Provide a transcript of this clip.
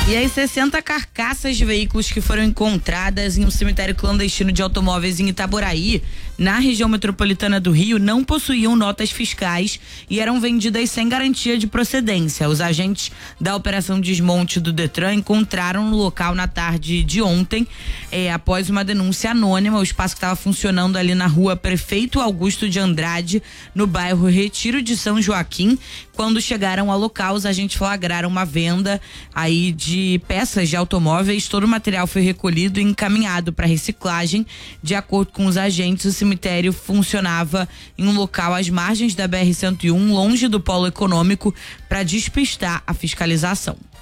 E as 60 carcaças de veículos que foram encontradas em um cemitério clandestino de automóveis em Itaboraí, na região metropolitana do Rio, não possuíam notas fiscais e eram vendidas sem garantia de procedência. Os agentes da Operação Desmonte do Detran encontraram no local na tarde de ontem, após uma denúncia anônima. O espaço que estava funcionando ali na rua Prefeito Augusto de Andrade, no bairro Retiro de São Joaquim. Quando chegaram ao local, os agentes flagraram uma venda aí de peças de automóveis. Todo o material foi recolhido e encaminhado para reciclagem. De acordo com os agentes, o cemitério funcionava em um local às margens da BR-101, longe do polo econômico, para despistar a fiscalização.